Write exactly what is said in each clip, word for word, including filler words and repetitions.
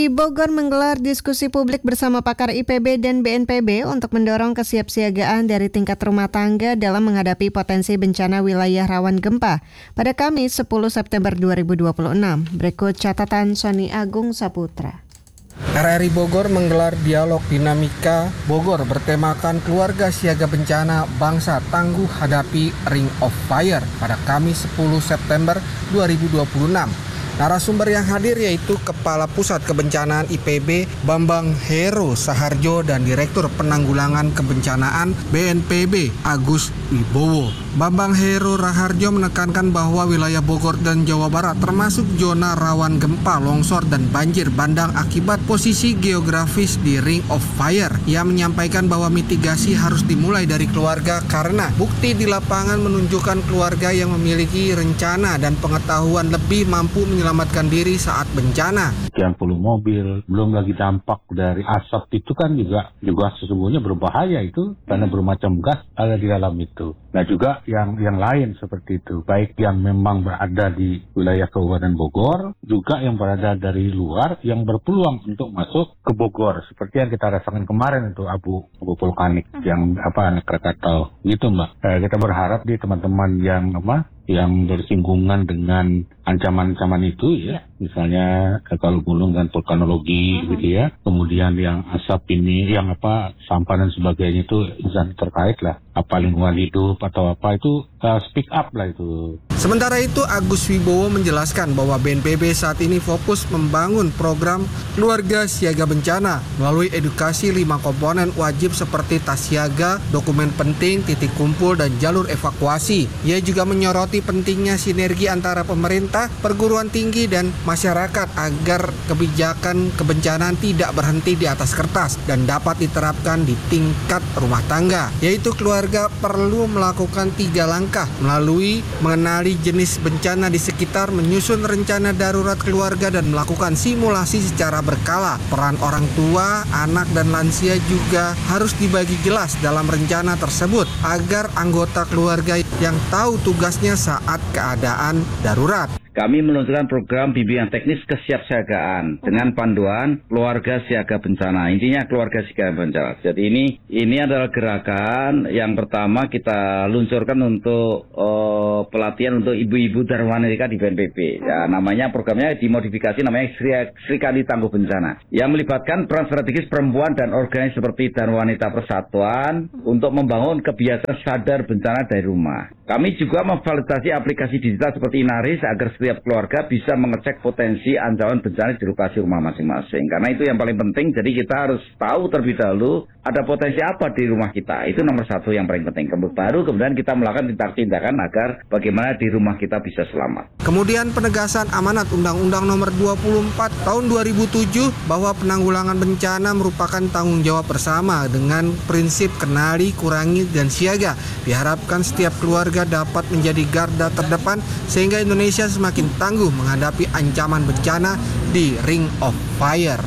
Bogor menggelar diskusi publik bersama pakar I P B dan B N P B untuk mendorong kesiapsiagaan dari tingkat rumah tangga dalam menghadapi potensi bencana wilayah rawan gempa pada Kamis sepuluh September dua ribu dua puluh enam. Berikut catatan Sony Agung Saputra. R R I Bogor menggelar dialog dinamika Bogor bertemakan keluarga siaga bencana bangsa tangguh hadapi Ring of Fire pada Kamis sepuluh September dua ribu dua puluh enam. Narasumber yang hadir yaitu Kepala Pusat Kebencanaan I P B Bambang Heru Saharjo dan Direktur Penanggulangan Kebencanaan B N P B Agus Wibowo. Bambang Heru Raharjo menekankan bahwa wilayah Bogor dan Jawa Barat termasuk zona rawan gempa, longsor, dan banjir bandang akibat posisi geografis di Ring of Fire. Ia menyampaikan bahwa mitigasi harus dimulai dari keluarga karena bukti di lapangan menunjukkan keluarga yang memiliki rencana dan pengetahuan lebih mampu menyelamatkan diri saat bencana. Sekian puluh mobil, belum lagi dampak dari asap itu kan juga juga sesungguhnya berbahaya itu karena bermacam gas ada di dalam itu. Nah juga yang yang lain seperti itu, baik yang memang berada di wilayah Kabupaten Bogor, juga yang berada dari luar yang berpeluang untuk masuk ke Bogor, seperti yang kita rasakan kemarin itu abu abu vulkanik yang apa Krakatau gitu Mbak. Eh, kita berharap di teman-teman yang apa yang bersinggungan dengan ancaman-ancaman itu ya, misalnya kalau gunung dan vulkanologi uh-huh. gitu ya, kemudian yang asap ini, yang apa sampah dan sebagainya itu instansi terkait lah, apa lingkungan hidup atau apa itu uh, speak up lah itu. Sementara itu Agus Wibowo menjelaskan bahwa B N P B saat ini fokus membangun program keluarga siaga bencana melalui edukasi lima komponen wajib seperti tas siaga, dokumen penting, titik kumpul, dan jalur evakuasi. Ia juga menyoroti pentingnya sinergi antara pemerintah, perguruan tinggi, dan masyarakat agar kebijakan kebencanaan tidak berhenti di atas kertas dan dapat diterapkan di tingkat rumah tangga, yaitu keluarga perlu melakukan tiga langkah melalui mengenali jenis bencana di sekitar, menyusun rencana darurat keluarga, dan melakukan simulasi secara berkala. Peran orang tua, anak, dan lansia juga harus dibagi jelas dalam rencana tersebut agar anggota keluarga yang tahu tugasnya saat keadaan darurat. Kami meluncurkan program bimbingan teknis kesiapsiagaan dengan panduan keluarga siaga bencana. Intinya keluarga siaga bencana. Jadi ini ini adalah gerakan yang pertama kita luncurkan untuk uh, pelatihan untuk ibu-ibu Darwanika di B N P B. Ya, namanya programnya dimodifikasi namanya Sri, Sri Kandi Tangguh Bencana. Yang melibatkan peran strategis perempuan dan organisasi seperti Darwanita Persatuan untuk membangun kebiasaan sadar bencana dari rumah. Kami juga memfasilitasi aplikasi digital seperti Inaris agar setiap keluarga bisa mengecek potensi ancaman bencana di lokasi rumah masing-masing. Karena itu yang paling penting, jadi kita harus tahu terlebih dahulu ada potensi apa di rumah kita. Itu nomor satu yang paling penting. Baru kemudian kita melakukan tindakan-tindakan agar bagaimana di rumah kita bisa selamat. Kemudian penegasan amanat Undang-Undang Nomor dua puluh empat Tahun dua ribu tujuh bahwa penanggulangan bencana merupakan tanggung jawab bersama dengan prinsip kenali, kurangi, dan siaga. Diharapkan setiap keluarga dapat menjadi garda terdepan sehingga Indonesia semakin tangguh menghadapi ancaman bencana di Ring of Fire.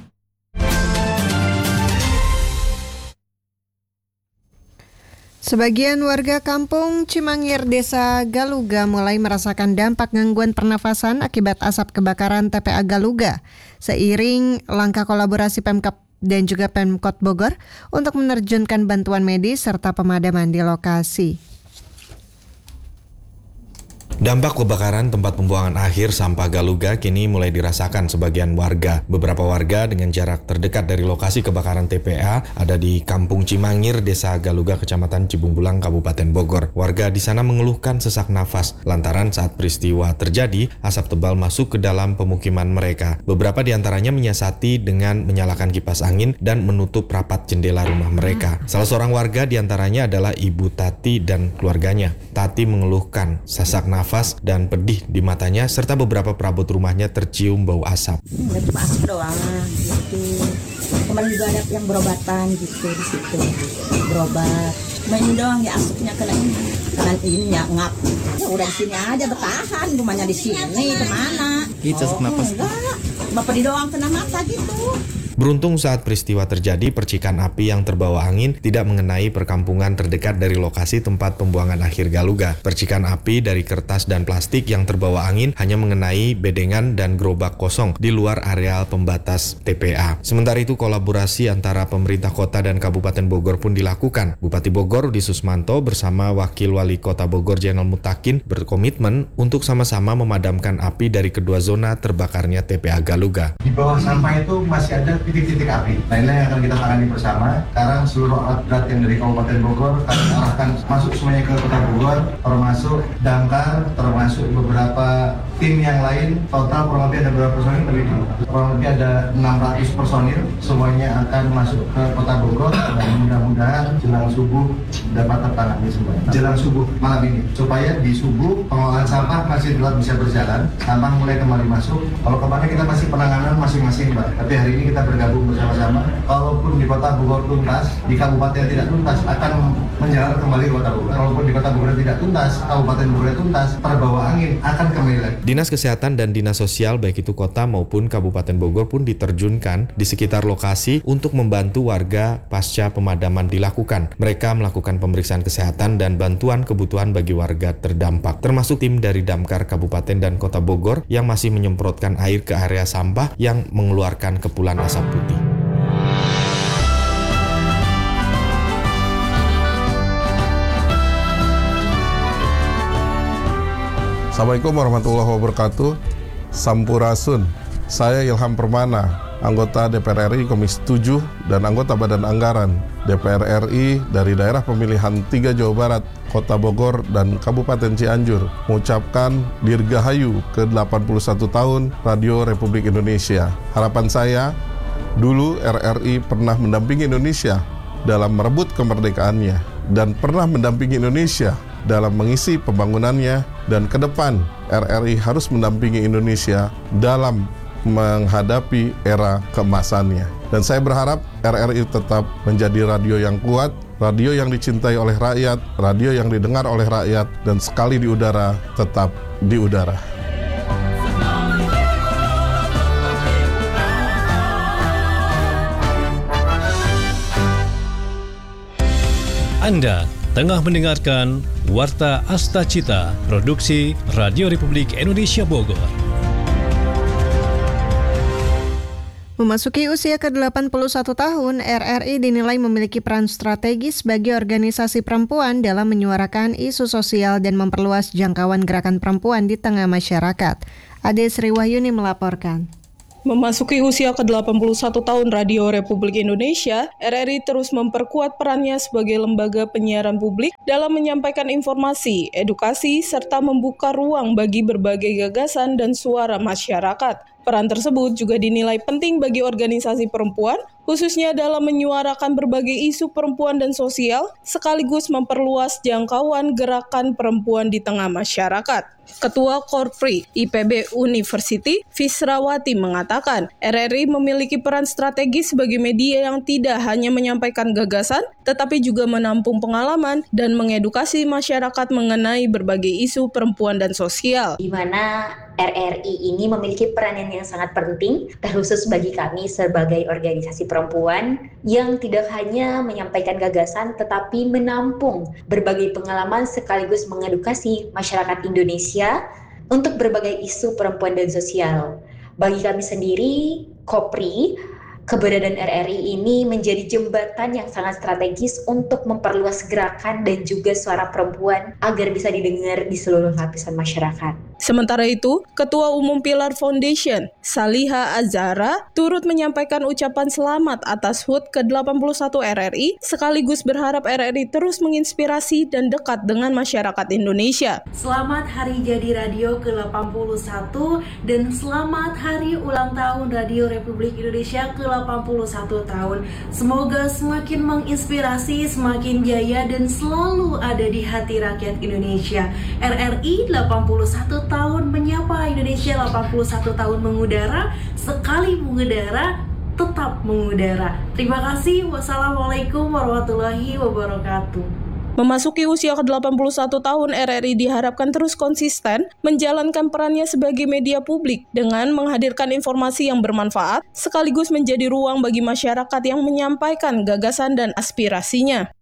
Sebagian warga kampung Cimangir, Desa Galuga mulai merasakan dampak gangguan pernafasan akibat asap kebakaran T P A Galuga. Seiring langkah kolaborasi Pemkab dan juga Pemkot Bogor untuk menerjunkan bantuan medis serta pemadaman di lokasi. Dampak kebakaran tempat pembuangan akhir sampah Galuga kini mulai dirasakan sebagian warga. Beberapa warga dengan jarak terdekat dari lokasi kebakaran T P A ada di Kampung Cimangir, Desa Galuga, Kecamatan Cibungbulang, Kabupaten Bogor. Warga di sana mengeluhkan sesak nafas lantaran saat peristiwa terjadi, asap tebal masuk ke dalam pemukiman mereka. Beberapa di antaranya menyiasati dengan menyalakan kipas angin dan menutup rapat jendela rumah mereka. Salah seorang warga di antaranya adalah Ibu Tati dan keluarganya. Tati mengeluhkan sesak nafas dan pedih di matanya serta beberapa perabot rumahnya tercium bau asap. Nggak cuma asap doang gitu. Kemarin juga ada yang berobatan gitu di situ. Berobat. Main doang ya asapnya kena ini. Kena ini ya ngap. Ya udah di sini aja bertahan, rumahnya di sini kemana? Gitu sesak oh, nafas. Enggak. Bapak di doang kena mata gitu. Beruntung saat peristiwa terjadi, percikan api yang terbawa angin tidak mengenai perkampungan terdekat dari lokasi tempat pembuangan akhir Galuga. Percikan api dari kertas dan plastik yang terbawa angin hanya mengenai bedengan dan gerobak kosong di luar areal pembatas T P A. Sementara itu, kolaborasi antara pemerintah kota dan Kabupaten Bogor pun dilakukan. Bupati Bogor Rudi Susmanto bersama Wakil Wali Kota Bogor Jenal Mutakin berkomitmen untuk sama-sama memadamkan api dari kedua zona terbakarnya T P A Galuga. Di bawah sampah itu masih ada titik-titik api. Nah, ini yang akan kita tangani bersama. Sekarang seluruh alat berat yang dari Kabupaten Bogor kami arahkan masuk semuanya ke Kota Bogor, termasuk damkar, termasuk beberapa tim yang lain. Total kurang lebih ada berapa personil? Kurang lebih ada enam ratus personil. Semuanya akan masuk ke Kota Bogor dan mudah-mudahan jelang subuh dapat tertangani semuanya. Jelang subuh malam ini, supaya di subuh pengolahan sampah masih tetap bisa berjalan, sampah mulai kembali masuk. Kalau kemarin kita masih penanganan masing-masing, Mbak. Tapi hari ini kita bergabung bersama-sama. Kalaupun di Kota Bogor tuntas, di kabupaten tidak tuntas, akan menjalar kembali ke Kota Bogor. Kalaupun di Kota Bogor tidak tuntas, kabupaten Bogor tuntas, terbawa angin akan kembali lagi. Dinas Kesehatan dan Dinas Sosial baik itu kota maupun Kabupaten Bogor pun diterjunkan di sekitar lokasi untuk membantu warga pasca pemadaman dilakukan. Mereka melakukan pemeriksaan kesehatan dan bantuan kebutuhan bagi warga terdampak, termasuk tim dari Damkar Kabupaten dan Kota Bogor yang masih menyemprotkan air ke area sampah yang mengeluarkan kepulan asap putih. Assalamualaikum warahmatullahi wabarakatuh. Sampurasun. Saya Ilham Permana, anggota D P R R I Komisi tujuh dan anggota Badan Anggaran D P R R I dari daerah pemilihan tiga Jawa Barat, Kota Bogor dan Kabupaten Cianjur, mengucapkan Dirgahayu ke delapan puluh satu tahun Radio Republik Indonesia. Harapan saya, dulu R R I pernah mendampingi Indonesia dalam merebut kemerdekaannya dan pernah mendampingi Indonesia dalam mengisi pembangunannya, dan ke depan R R I harus mendampingi Indonesia dalam menghadapi era keemasannya. Dan saya berharap R R I tetap menjadi radio yang kuat, radio yang dicintai oleh rakyat, radio yang didengar oleh rakyat, dan sekali di udara, tetap di udara. Anda tengah mendengarkan Warta Asta Cita, produksi Radio Republik Indonesia Bogor. Memasuki usia ke delapan puluh satu tahun, R R I dinilai memiliki peran strategis bagi organisasi perempuan dalam menyuarakan isu sosial dan memperluas jangkauan gerakan perempuan di tengah masyarakat. Ade Sri Wahyuni melaporkan. Memasuki usia ke delapan puluh satu tahun Radio Republik Indonesia, R R I terus memperkuat perannya sebagai lembaga penyiaran publik dalam menyampaikan informasi, edukasi, serta membuka ruang bagi berbagai gagasan dan suara masyarakat. Peran tersebut juga dinilai penting bagi organisasi perempuan, khususnya dalam menyuarakan berbagai isu perempuan dan sosial, sekaligus memperluas jangkauan gerakan perempuan di tengah masyarakat. Ketua Korpri I P B University, Fisrawati mengatakan, R R I memiliki peran strategis sebagai media yang tidak hanya menyampaikan gagasan, tetapi juga menampung pengalaman dan mengedukasi masyarakat mengenai berbagai isu perempuan dan sosial. Di mana R R I ini memiliki peranan yang sangat penting, terkhusus bagi kami sebagai organisasi perempuan yang tidak hanya menyampaikan gagasan, tetapi menampung berbagai pengalaman sekaligus mengedukasi masyarakat Indonesia untuk berbagai isu perempuan dan sosial. Bagi kami sendiri, Kopri, keberadaan R R I ini menjadi jembatan yang sangat strategis untuk memperluas gerakan dan juga suara perempuan agar bisa didengar di seluruh lapisan masyarakat. Sementara itu, Ketua Umum Pilar Foundation, Saliha Azhara, turut menyampaikan ucapan selamat atas H U T ke delapan puluh satu R R I, sekaligus berharap R R I terus menginspirasi dan dekat dengan masyarakat Indonesia. Selamat Hari Jadi Radio ke delapan puluh satu dan selamat Hari Ulang Tahun Radio Republik Indonesia ke delapan puluh satu tahun. Semoga semakin menginspirasi, semakin jaya, dan selalu ada di hati rakyat Indonesia. R R I delapan puluh satu tahun menyapa Indonesia, delapan puluh satu tahun mengudara, sekali mengudara, tetap mengudara. Terima kasih. Wassalamualaikum warahmatullahi wabarakatuh. Memasuki usia ke delapan puluh satu tahun, R R I diharapkan terus konsisten menjalankan perannya sebagai media publik dengan menghadirkan informasi yang bermanfaat, sekaligus menjadi ruang bagi masyarakat yang menyampaikan gagasan dan aspirasinya.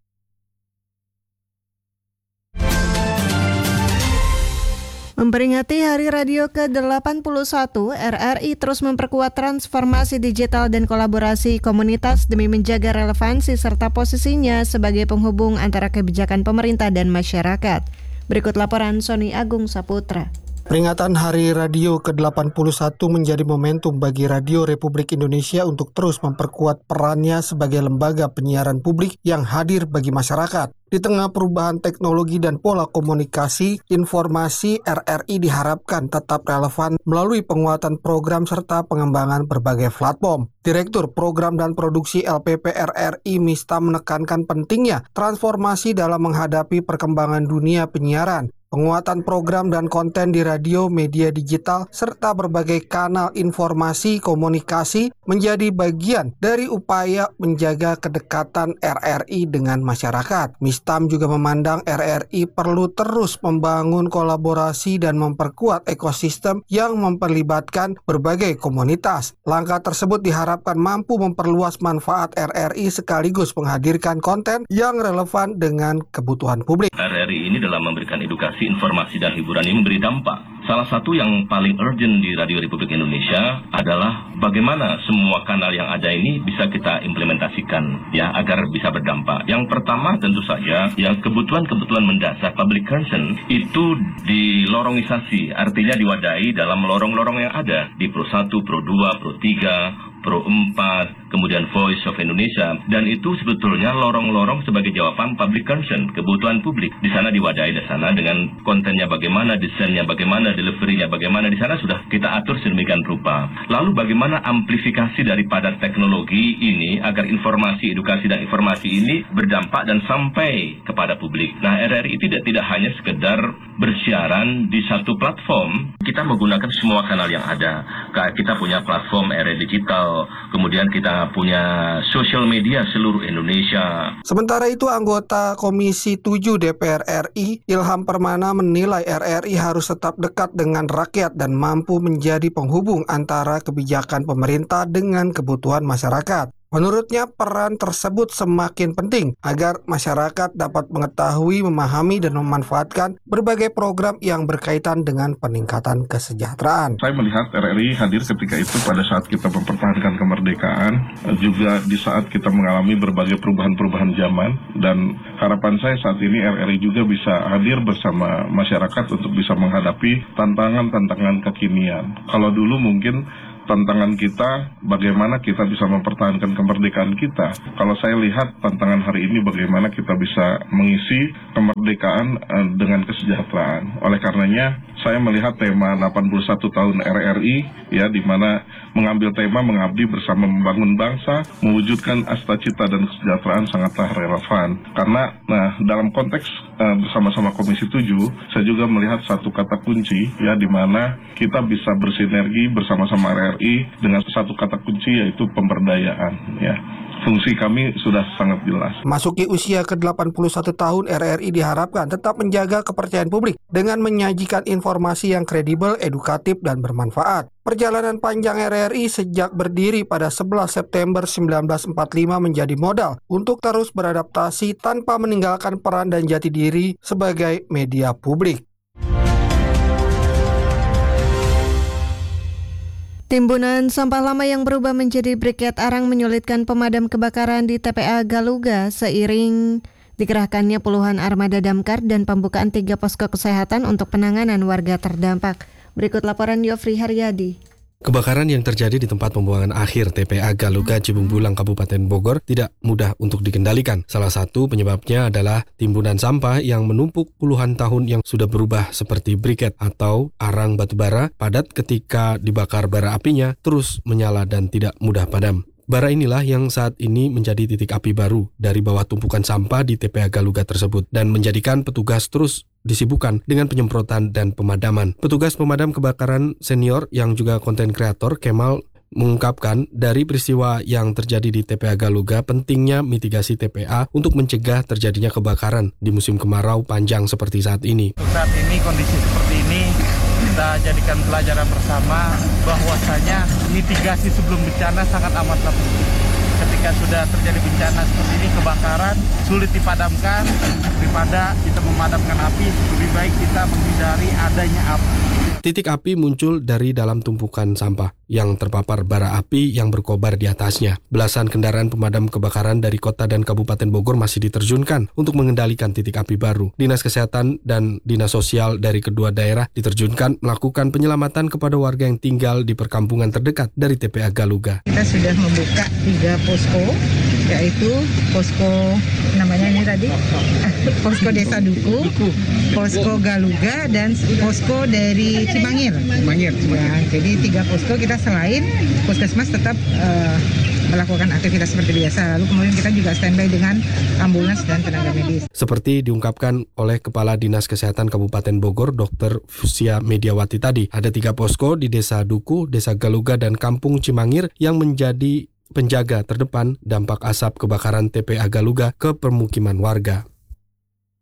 Memperingati Hari Radio ke delapan puluh satu, R R I terus memperkuat transformasi digital dan kolaborasi komunitas demi menjaga relevansi serta posisinya sebagai penghubung antara kebijakan pemerintah dan masyarakat. Berikut laporan Sony Agung Saputra. Peringatan Hari Radio ke delapan puluh satu menjadi momentum bagi Radio Republik Indonesia untuk terus memperkuat perannya sebagai lembaga penyiaran publik yang hadir bagi masyarakat. Di tengah perubahan teknologi dan pola komunikasi, informasi R R I diharapkan tetap relevan melalui penguatan program serta pengembangan berbagai platform. Direktur Program dan Produksi L P P R R I Mista menekankan pentingnya transformasi dalam menghadapi perkembangan dunia penyiaran. Penguatan program dan konten di radio, media digital, serta berbagai kanal informasi komunikasi menjadi bagian dari upaya menjaga kedekatan R R I dengan masyarakat. Mistam juga memandang R R I perlu terus membangun kolaborasi dan memperkuat ekosistem yang memperlibatkan berbagai komunitas. Langkah tersebut diharapkan mampu memperluas manfaat R R I sekaligus menghadirkan konten yang relevan dengan kebutuhan publik. R R I ini dalam memberikan edukasi, informasi dan hiburan ini memberi dampak. Salah satu yang paling urgent di Radio Republik Indonesia adalah bagaimana semua kanal yang ada ini bisa kita implementasikan ya agar bisa berdampak. Yang pertama tentu saja yang kebutuhan-kebutuhan mendasar public concern itu dilorongisasi, artinya diwadahi dalam lorong-lorong yang ada di Pro satu, Pro dua, Pro tiga, Pro empat, kemudian Voice of Indonesia, dan itu sebetulnya lorong-lorong sebagai jawaban public concern, kebutuhan publik. Di sana diwadahi di sana dengan kontennya bagaimana, desainnya bagaimana, deliverynya bagaimana, di sana sudah kita atur sedemikian rupa. Lalu bagaimana amplifikasi daripada teknologi ini agar informasi, edukasi dan informasi ini berdampak dan sampai kepada publik. Nah, R R I tidak tidak hanya sekedar bersiaran di satu platform, kita menggunakan semua kanal yang ada. Kita punya platform R R I Digital, kemudian kita punya sosial media seluruh Indonesia. Sementara itu, anggota Komisi tujuh D P R R I, Ilham Permana, menilai R R I harus tetap dekat dengan rakyat dan mampu menjadi penghubung antara kebijakan pemerintah dengan kebutuhan masyarakat. Menurutnya, peran tersebut semakin penting agar masyarakat dapat mengetahui, memahami, dan memanfaatkan berbagai program yang berkaitan dengan peningkatan kesejahteraan. Saya melihat R R I hadir ketika itu pada saat kita mempertahankan kemerdekaan, juga di saat kita mengalami berbagai perubahan-perubahan zaman, dan harapan saya saat ini R R I juga bisa hadir bersama masyarakat untuk bisa menghadapi tantangan-tantangan kekinian. Kalau dulu mungkin tantangan kita, bagaimana kita bisa mempertahankan kemerdekaan kita. Kalau saya lihat tantangan hari ini, bagaimana kita bisa mengisi kemerdekaan uh, dengan kesejahteraan. Oleh karenanya, saya melihat tema delapan puluh satu tahun R R I, ya, di mana mengambil tema mengabdi bersama membangun bangsa, mewujudkan asta-cita dan kesejahteraan sangatlah relevan. Karena, nah, dalam konteks uh, bersama-sama Komisi tujuh, saya juga melihat satu kata kunci, ya, di mana kita bisa bersinergi bersama-sama R R I dengan satu kata kunci, yaitu pemberdayaan, ya. Fungsi kami sudah sangat jelas. Masuki usia ke delapan puluh satu tahun, R R I diharapkan tetap menjaga kepercayaan publik dengan menyajikan informasi yang kredibel, edukatif, dan bermanfaat. Perjalanan panjang R R I sejak berdiri pada sebelas September seribu sembilan ratus empat puluh lima menjadi modal untuk terus beradaptasi tanpa meninggalkan peran dan jati diri sebagai media publik. Timbunan sampah lama yang berubah menjadi briket arang menyulitkan pemadam kebakaran di T P A Galuga seiring dikerahkannya puluhan armada damkar dan pembukaan tiga posko kesehatan untuk penanganan warga terdampak. Berikut laporan Yofri Haryadi. Kebakaran yang terjadi di tempat pembuangan akhir T P A Galuga Cibungbulang Kabupaten Bogor tidak mudah untuk dikendalikan. Salah satu penyebabnya adalah timbunan sampah yang menumpuk puluhan tahun yang sudah berubah seperti briket atau arang batubara padat ketika dibakar bara apinya terus menyala dan tidak mudah padam. Bara inilah yang saat ini menjadi titik api baru dari bawah tumpukan sampah di T P A Galuga tersebut dan menjadikan petugas terus disibukkan dengan penyemprotan dan pemadaman. Petugas pemadam kebakaran senior yang juga konten kreator Kemal mengungkapkan dari peristiwa yang terjadi di T P A Galuga pentingnya mitigasi T P A untuk mencegah terjadinya kebakaran di musim kemarau panjang seperti saat ini. Saat ini kondisi seperti ini kita jadikan pelajaran bersama bahwasanya mitigasi sebelum bencana sangat amatlah penting. Ketika sudah terjadi bencana seperti ini, kebakaran sulit dipadamkan, daripada kita memadamkan api, lebih baik kita menghindari adanya api. Titik api muncul dari dalam tumpukan sampah yang terpapar bara api yang berkobar di atasnya. Belasan kendaraan pemadam kebakaran dari kota dan Kabupaten Bogor masih diterjunkan untuk mengendalikan titik api baru. Dinas Kesehatan dan Dinas Sosial dari kedua daerah diterjunkan melakukan penyelamatan kepada warga yang tinggal di perkampungan terdekat dari T P A Galuga. Kita sudah membuka tiga posko, yaitu posko namanya ini tadi posko Desa Duku, posko Galuga, dan posko dari Cimangir. Cimangir, ya, jadi tiga posko kita selain puskesmas tetap uh, melakukan aktivitas seperti biasa. Lalu kemudian kita juga standby dengan ambulans dan tenaga medis. Seperti diungkapkan oleh Kepala Dinas Kesehatan Kabupaten Bogor, Dokter Fusia Mediawati tadi, ada tiga posko di Desa Duku, Desa Galuga, dan Kampung Cimangir yang menjadi penjaga terdepan dampak asap kebakaran T P A Galuga ke permukiman warga.